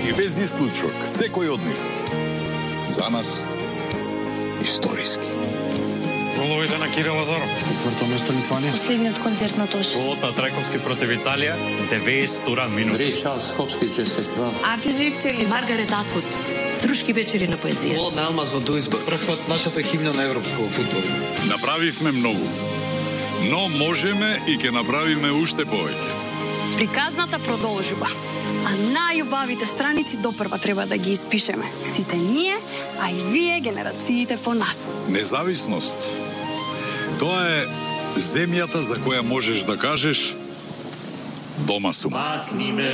и без исклучок, секој од нив. За нас историски. Головите на Кирил Лазаров. Четврто место Литванија. Последниот концерт на Тош. Голот на Трајковски против Италија, 90 минути. Ри Чарлс Хопски джез фестивал. Артиджи Пчели. Маргарет Атвуд. Струшки вечери на поезија. Голот на Алмаз во Дуисбург. Првпат нашата химна на европско фудбал. Направивме многу, но можеме и ќе направиме уште повеќе. Приказната продолжува, а најубавите страници допрва треба да ги испишеме. Сите ние, а и вие, генерациите по нас. Независност. Тоа е земјата за која можеш да кажеш дома сум. Макни ме